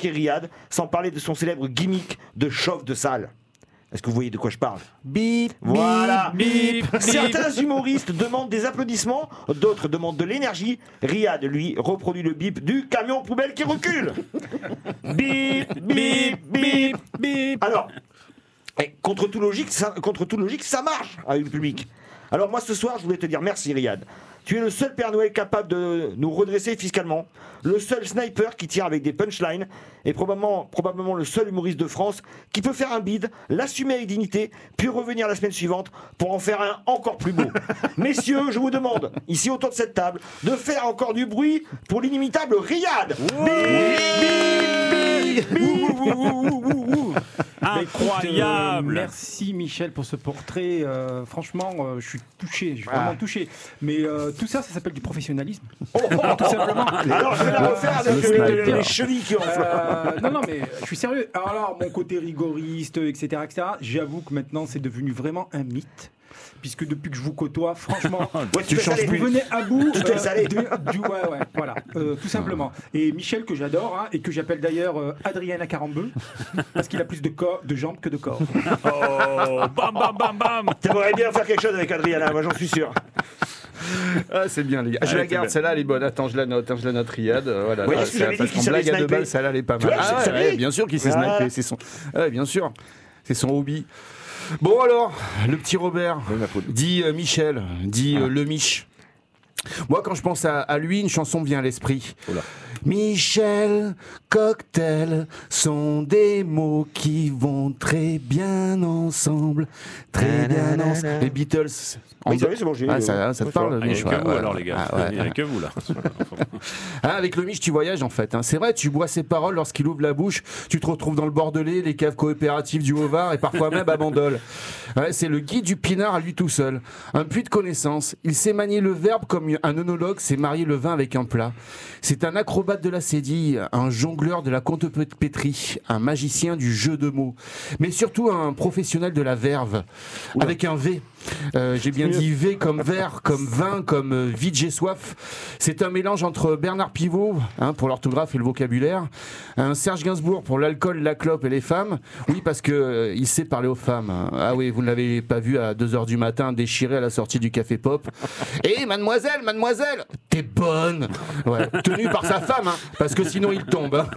évoquer Riyad sans parler de son célèbre gimmick de chauffe de salle. Est-ce que vous voyez de quoi je parle? Bip, voilà. bip, bip. Certains humoristes demandent des applaudissements, d'autres demandent de l'énergie. Riyad, lui, reproduit le bip du camion poubelle qui recule. Bip, bip, bip, bip. Alors, contre toute logique, ça marche avec le public. Alors moi, ce soir, je voulais te dire merci, Riyad. Tu es le seul Père Noël capable de nous redresser fiscalement, le seul sniper qui tire avec des punchlines, et probablement le seul humoriste de France qui peut faire un bide, l'assumer avec dignité, puis revenir la semaine suivante pour en faire un encore plus beau. Messieurs, je vous demande, ici autour de cette table, de faire encore du bruit pour l'inimitable Riyad. Incroyable. Merci Michel pour ce portrait. Franchement, je suis touché, je suis vraiment touché. Mais tout ça s'appelle du professionnalisme. Tout simplement. Alors je vais la refaire avec les chevilles qui enflent. Non, mais je suis sérieux. Alors mon côté rigoriste, etc., j'avoue que maintenant c'est devenu vraiment un mythe. Puisque depuis que je vous côtoie, franchement, vous venez à bout voilà, tout simplement. Et Michel, que j'adore, hein, et que j'appelle d'ailleurs Adrien à Carambeu, parce qu'il a plus de jambes que de corps. Oh, bam, bam, bam, bam. T'aimerais bien faire quelque chose avec Adrien, moi j'en suis sûr. Ah, c'est bien, les gars. Je la garde, celle-là, elle est bonne. Attends, je la note, Riyad. Voilà, oui, parce qu'en blague à 2 balles, celle-là, elle est pas mal. Bien sûr qu'il sait sniper. Bien sûr, c'est son hobby. Bon alors, le petit Robert, dit Michel, dit le Mich. Moi, quand je pense à lui, une chanson me vient à l'esprit. Oula. Michel, cocktail, sont des mots qui vont très bien ensemble. Très bien ensemble. Les Beatles. Oui, c'est bon, j'ai ça te parle, Il n'y a que vous alors, les gars. Il n'y a que vous là. Avec le Mich, tu voyages en fait. C'est vrai, tu bois ses paroles lorsqu'il ouvre la bouche. Tu te retrouves dans le Bordelais, les caves coopératives du Haut-Var et parfois même à Bandol. C'est le guide du pinard à lui tout seul. Un puits de connaissances. Il sait manier le verbe comme un œnologue sait marier le vin avec un plat. C'est un acrobate de la cédille, un jongleur de la contrepétrie, un magicien du jeu de mots, mais surtout un professionnel de la verve, avec un V. J'ai bien dit V comme verre, comme vin, comme vide j'ai soif. C'est un mélange entre Bernard Pivot, pour l'orthographe et le vocabulaire, un Serge Gainsbourg pour l'alcool, la clope et les femmes. Oui, parce que il sait parler aux femmes. Ah oui, vous ne l'avez pas vu à 2h du matin déchiré à la sortie du Café Pop. Et mademoiselle, t'es bonne. Ouais, tenu par sa femme, parce que sinon il tombe.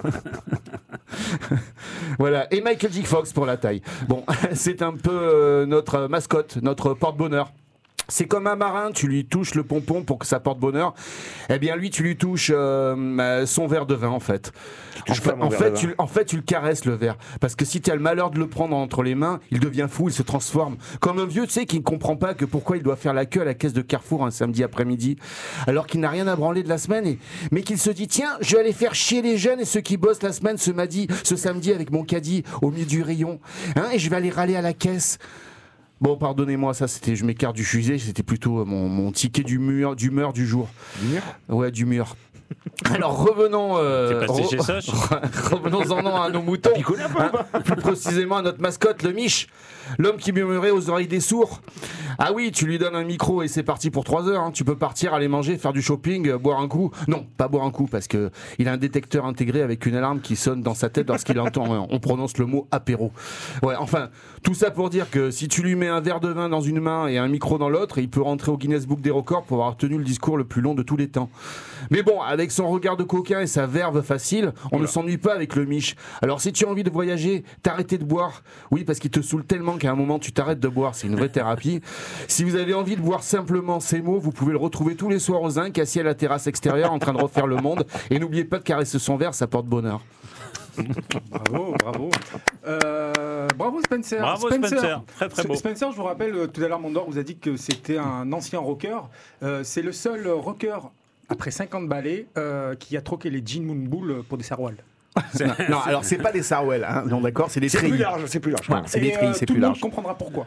Voilà, et Michael J. Fox pour la taille. Bon, c'est un peu notre mascotte, notre porte-bonheur. C'est comme un marin, tu lui touches le pompon pour que ça porte bonheur. Eh bien, lui, tu lui touches son verre de vin, en fait. En fait, tu le caresses, le verre. Parce que si tu as le malheur de le prendre entre les mains, il devient fou, il se transforme. Comme un vieux, tu sais, qui ne comprend pas que pourquoi il doit faire la queue à la caisse de Carrefour un samedi après-midi, alors qu'il n'a rien à branler de la semaine, mais qu'il se dit, tiens, je vais aller faire chier les jeunes et ceux qui bossent la semaine ce samedi avec mon caddie au milieu du rayon. Et je vais aller râler à la caisse. Bon, pardonnez-moi, ça c'était, je m'écarte du sujet, c'était plutôt mon ticket d'humeur du jour. Du mur ? Ouais, du mur. Alors revenons, revenons-en à nos moutons, plus précisément à notre mascotte, le Mich, l'homme qui murmurait aux oreilles des sourds. Ah oui, tu lui donnes un micro et c'est parti pour 3 heures. Tu peux partir, aller manger, faire du shopping, boire un coup. Non, pas boire un coup parce que il a un détecteur intégré avec une alarme qui sonne dans sa tête lorsqu'il entend, on prononce le mot apéro. Ouais, enfin, tout ça pour dire que si tu lui mets un verre de vin dans une main et un micro dans l'autre, il peut rentrer au Guinness Book des records pour avoir tenu le discours le plus long de tous les temps. Mais bon, avec son regard de coquin et sa verve facile, on ne s'ennuie pas avec le Mich. Alors si tu as envie de voyager, t'arrêter de boire. Oui, parce qu'il te saoule tellement qu'à un moment tu t'arrêtes de boire, c'est une vraie thérapie. Si vous avez envie de boire simplement ces mots, vous pouvez le retrouver tous les soirs au Zinc, assis à la terrasse extérieure en train de refaire le monde. Et n'oubliez pas de caresser son verre, ça porte bonheur. Bravo. Bravo Spencer. Bravo Spencer. Très très beau. Spencer, je vous rappelle, tout à l'heure Mondor vous a dit que c'était un ancien rocker. C'est le seul rocker après 50 balais qui a troqué les jeans Moonbull pour des sarouels. Non, alors c'est pas des sarouels, non d'accord, c'est des treillis. C'est plus large. Ouais, c'est des treillis, c'est plus large. Tout le monde comprendra pourquoi.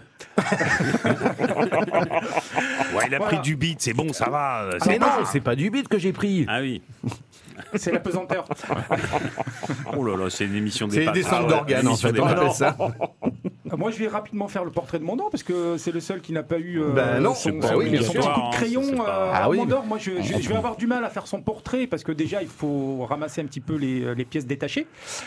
Ouais, il a pris du beat, c'est bon, ça va. Mais non, c'est pas du beat que j'ai pris. Ah oui. C'est la pesanteur. Oh là là, c'est une émission des C'est une descente d'organes en fait, on appelle ça. Moi, je vais rapidement faire le portrait de Mondor parce que c'est le seul qui n'a pas eu son bien petit sûr. coup de crayon oui. Mondor. Moi, je vais avoir du mal à faire son portrait parce que déjà, il faut ramasser un petit peu les pièces détachées.